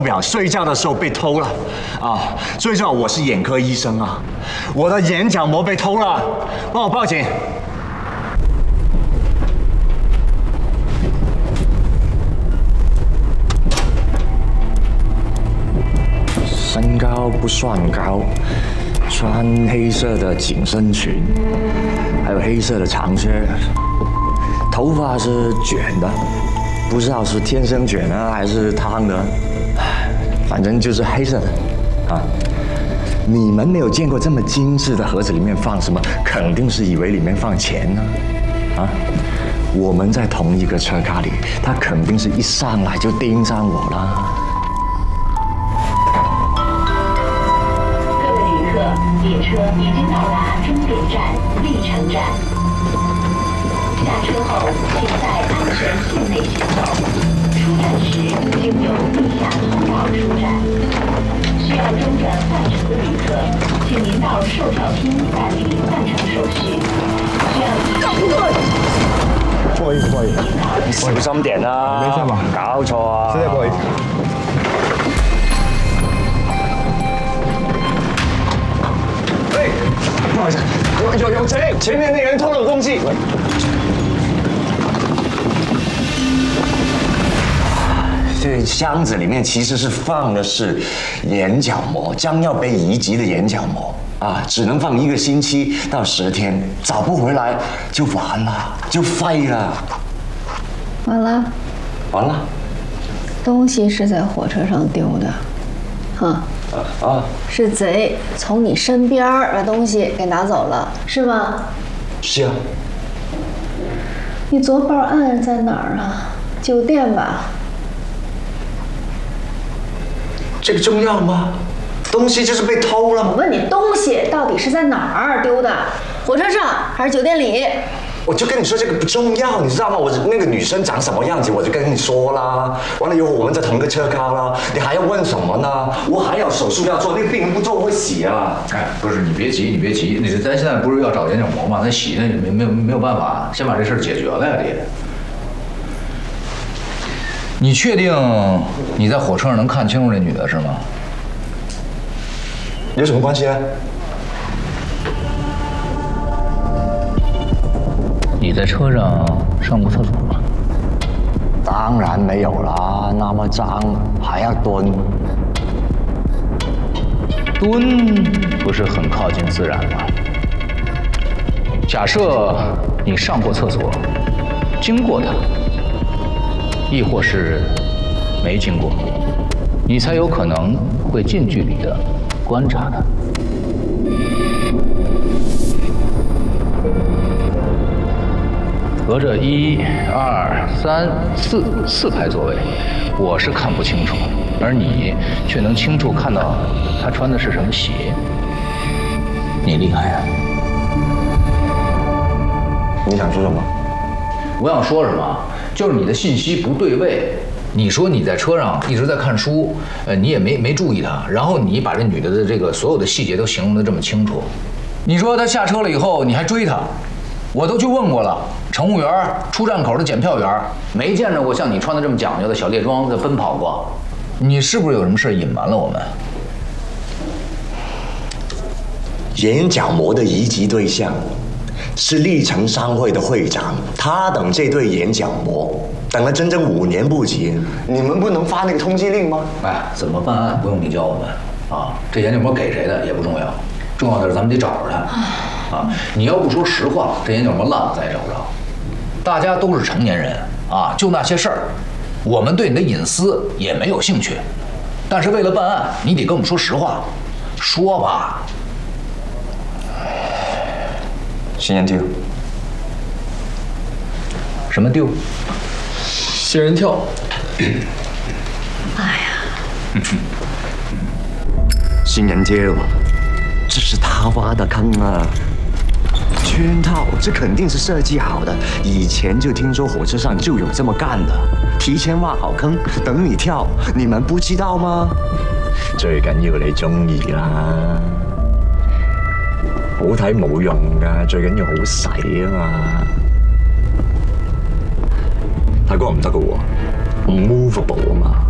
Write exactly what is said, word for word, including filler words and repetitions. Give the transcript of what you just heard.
表睡觉的时候被偷了，啊，最重要我是眼科医生啊，我的眼角膜被偷了，帮我报警。身高不算高，穿黑色的紧身裙，还有黑色的长靴，头发是卷的，不知道是天生卷呢还是烫的。 反正就是黑色的，啊！你们没有见过这么精致的盒子，里面放什么？肯定是以为里面放钱呢，啊！我们在同一个车卡里，他肯定是一上来就盯上我了。 各位旅客，列车已经到达终点站历城站，下车后请在安全线内行走。 出站时经由地下通道出站，需要中转换乘的旅客，请您到售票厅办理换乘手续。需要提示。 不好意思，不好意思， 小心點啦！ 沒事嘛？ 搞錯啊！ 真係不好意思。 喂，不好意思，有有有賊！前面那人偷了東西。 这箱子里面其实是放的是眼角膜，将要被移植的眼角膜啊，只能放一个星期到十天，找不回来就完了，就废了。 完了， 完了。 东西是在火车上丢的，哈。啊。是贼从你身边把东西给拿走了，是吗？ 是啊。 你昨报案在哪儿啊？酒店吧。 这个重要吗？东西就是被偷了。 我问你，东西到底是在哪儿丢的？火车上还是酒店里？ 我就跟你说这个不重要，你知道吗？我那个女生长什么样子，我就跟你说啦。完了以后我们在同一个车卡啦，你还要问什么呢？我还有手术要做，那个病人不做会死啊！ 哎，不是你别急，你别急，你咱现在不是要找眼角膜吗？那洗那没没有没有办法，先把这事儿解决了呀，得。 你确定你在火车上能看清楚这女的是吗？ 有什么关系啊？ 你在车上上过厕所吗？ 当然没有啦，那么脏还要蹲。 蹲不是很靠近自然吗？假设你上过厕所，经过它。 亦或是没经过，你才有可能会近距离的观察它。隔着一、二、三、四四排座位，我是看不清楚，而你却能清楚看到他穿的是什么鞋。你厉害啊！ 你想说什么？ 我想说什么？ 就是你的信息不对位，你说你在车上一直在看书，呃，你也没没注意她，然后你把这女的的这个所有的细节都形容得这么清楚，你说她下车了以后你还追她，我都去问过了，乘务员、出站口的检票员，没见着过像你穿的这么讲究的小猎装在奔跑过，你是不是有什么事隐瞒了我们？ 眼角膜的移植对象。 是历城商会的会长，他等这对眼角膜等了整整五年不及，你们不能发那个通缉令吗？ 哎，怎么办案不用你教我们啊，这眼角膜给谁的也不重要，重要的是咱们得找着他啊！你要不说实话，这眼角膜烂了咱也找不着。大家都是成年人啊，就那些事儿，我们对你的隐私也没有兴趣，但是为了办案，你得跟我们说实话，说吧。 新人丢， 什么丢？ 仙人跳。 哎呀， 新人丢，这是他挖的坑啊！圈套，这肯定是设计好的。以前就听说火车上就有这么干的，提前挖好坑，等你跳。你们不知道嗎？最緊要你中意啦。 好睇冇用㗎，最緊要好使啊嘛！泰哥唔得㗎喎 ，movable 啊嘛。